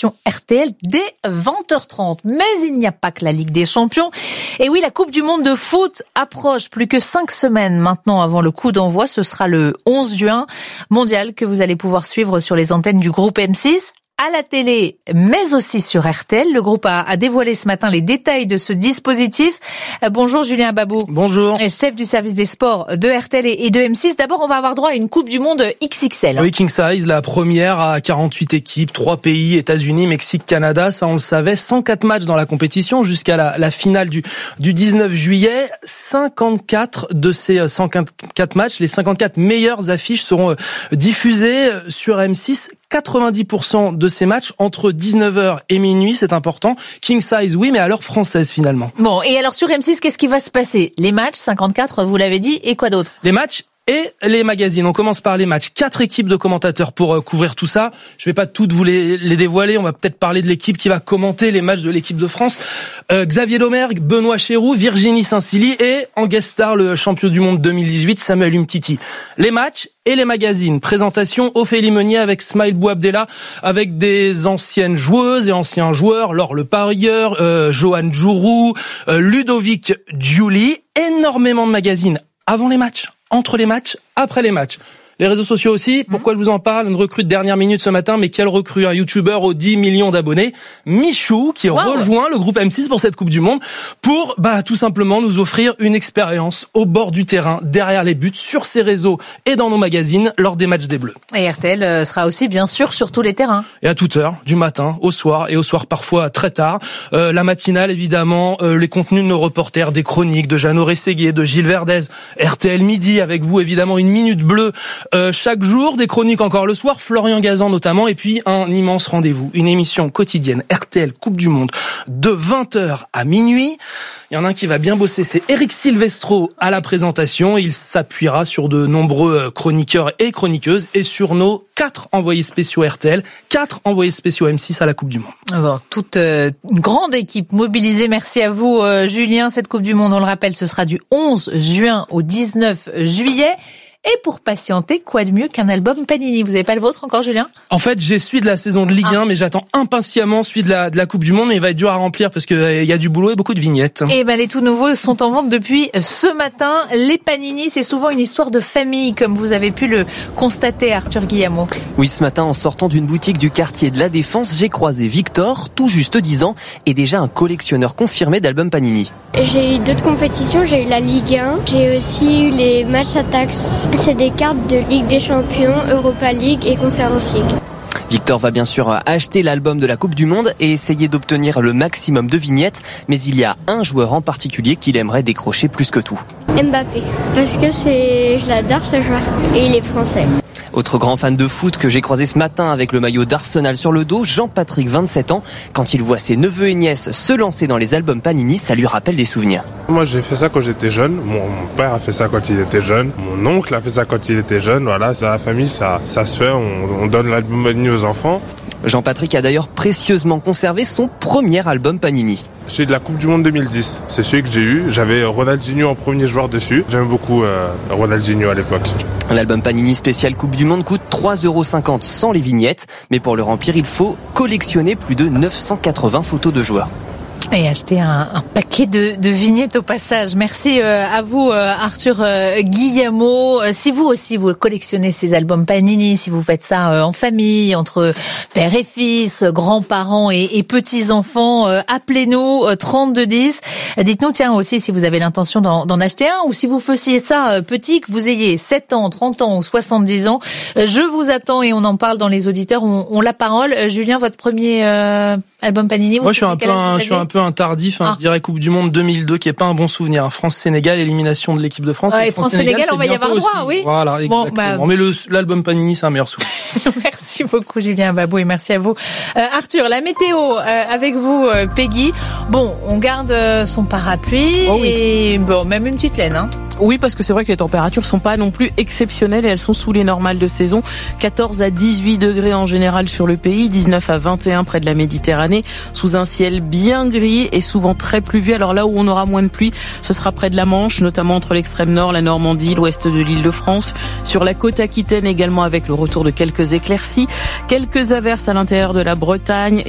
présentation RTL dès 20h30. Mais il n'y a pas que la Ligue des Champions. Et oui, la Coupe du Monde de foot approche. Plus que 5 semaines maintenant avant le coup d'envoi. Ce sera le 11 juin. Mondial que vous allez pouvoir suivre sur les antennes du groupe M6. À la télé, mais aussi sur RTL. Le groupe a dévoilé ce matin les détails de ce dispositif. Bonjour Julien Babou. Bonjour. Chef du service des sports de RTL et de M6. D'abord, on va avoir droit à une Coupe du Monde XXL. Oui, King Size, la première à 48 équipes, 3 pays, États-Unis, Mexique, Canada. Ça, on le savait. 104 matchs dans la compétition jusqu'à la finale du 19 juillet. 54 de ces 104 matchs, les 54 meilleures affiches seront diffusées sur M6. 90% de ces matchs entre 19h et minuit, c'est important. King Size, oui, mais à l'heure française finalement. Bon, et alors sur M6, qu'est-ce qui va se passer? Les matchs, 54, vous l'avez dit, et quoi d'autre? Les matchs et les magazines. On commence par les matchs. 4 équipes de commentateurs pour couvrir tout ça. Je vais pas toutes vous les dévoiler. On va peut-être parler de l'équipe qui va commenter les matchs de l'équipe de France. Xavier Domergue, Benoît Chéroux, Virginie Saint-Silly et en guest star le champion du monde 2018, Samuel Umtiti. Les matchs et les magazines. Présentation Ophélie Meunier avec Smaïl Bouabdella, avec des anciennes joueuses et anciens joueurs, Laure Le Parieur, Johan Djourou, Ludovic Giuli. Énormément de magazines avant les matchs, entre les matchs, après les matchs. Les réseaux sociaux aussi. Pourquoi je vous en parle? Une recrue de dernière minute ce matin, mais quelle recrue? Un YouTuber aux 10 millions d'abonnés, Michou, qui rejoint le groupe M6 pour cette Coupe du Monde, pour tout simplement nous offrir une expérience au bord du terrain, derrière les buts, sur ses réseaux et dans nos magazines, lors des matchs des Bleus. Et RTL sera aussi bien sûr sur tous les terrains. Et à toute heure, du matin au soir, et au soir parfois très tard. La matinale évidemment, les contenus de nos reporters, des chroniques de Jeannot Rességuier, de Gilles Verdez, RTL Midi avec vous évidemment, une minute bleue chaque jour, des chroniques encore le soir, Florian Gazan notamment, et puis un immense rendez-vous, une émission quotidienne RTL Coupe du Monde de 20h à minuit. Il y en a un qui va bien bosser, c'est Eric Silvestro à la présentation. Il s'appuiera sur de nombreux chroniqueurs et chroniqueuses et sur nos 4 envoyés spéciaux RTL, 4 envoyés spéciaux M6 à la Coupe du Monde. Alors, toute une grande équipe mobilisée. Merci à vous Julien. Cette Coupe du Monde, on le rappelle, ce sera du 11 juin au 19 juillet. Et pour patienter, quoi de mieux qu'un album Panini? Vous n'avez pas le vôtre encore, Julien? En fait, j'ai celui de la saison de Ligue 1, mais j'attends impatiemment celui de la Coupe du Monde, mais il va être dur à remplir parce que il y a du boulot et beaucoup de vignettes. Et les tout nouveaux sont en vente depuis ce matin. Les Panini, c'est souvent une histoire de famille, comme vous avez pu le constater, Arthur Guillemot. Oui, ce matin, en sortant d'une boutique du quartier de la Défense, j'ai croisé Victor, tout juste 10 ans, et déjà un collectionneur confirmé d'albums Panini. J'ai eu d'autres compétitions, j'ai eu la Ligue 1, j'ai aussi eu les matchs à taxes. C'est des cartes de Ligue des Champions, Europa League et Conference League. Victor va bien sûr acheter l'album de la Coupe du Monde et essayer d'obtenir le maximum de vignettes, mais il y a un joueur en particulier qu'il aimerait décrocher plus que tout. Mbappé, parce que je l'adore ce joueur et il est français. Autre grand fan de foot que j'ai croisé ce matin avec le maillot d'Arsenal sur le dos, Jean-Patrick, 27 ans. Quand il voit ses neveux et nièces se lancer dans les albums Panini, ça lui rappelle des souvenirs. Moi, j'ai fait ça quand j'étais jeune. Mon père a fait ça quand il était jeune. Mon oncle a fait ça quand il était jeune. Voilà, c'est la famille, ça se fait. On donne l'album Panini aux enfants. Jean-Patrick a d'ailleurs précieusement conservé son premier album Panini. Celui de la Coupe du Monde 2010, c'est celui que j'ai eu. J'avais Ronaldinho en premier joueur dessus. J'aime beaucoup Ronaldinho à l'époque. L'album Panini spécial Coupe du Monde coûte 3,50€ sans les vignettes. Mais pour le remplir, il faut collectionner plus de 980 photos de joueurs. Et acheter un paquet de vignettes au passage. Merci à vous Arthur Guillemot. Si vous aussi vous collectionnez ces albums Panini, si vous faites ça en famille, entre père et fils, grands-parents et petits-enfants, appelez-nous 3210. Dites-nous tiens aussi si vous avez l'intention d'en acheter un ou si vous faisiez ça petit, que vous ayez 7 ans, 30 ans ou 70 ans. Je vous attends et on en parle dans les auditeurs. On la parole. Julien, votre premier album Panini? Moi, je suis un peu un tardif, je dirais Coupe du Monde 2002, qui est pas un bon souvenir. France-Sénégal, élimination de l'équipe de France. Et France-Sénégal, on va y avoir droit, oui. Voilà, exactement. Mais l'album Panini, c'est un meilleur souvenir. Merci beaucoup, Julien Babou, et merci à vous. Arthur, la météo, avec vous, Peggy. Bon, on garde son parapluie et même une petite laine, Oui, parce que c'est vrai que les températures sont pas non plus exceptionnelles et elles sont sous les normales de saison. 14 à 18 degrés en général sur le pays, 19 à 21 près de la Méditerranée, sous un ciel bien gris et souvent très pluvieux. Alors là où on aura moins de pluie, ce sera près de la Manche, notamment entre l'extrême nord, la Normandie, l'ouest de l'Île-de-France. Sur la côte aquitaine également avec le retour de quelques éclaircies. Quelques averses à l'intérieur de la Bretagne.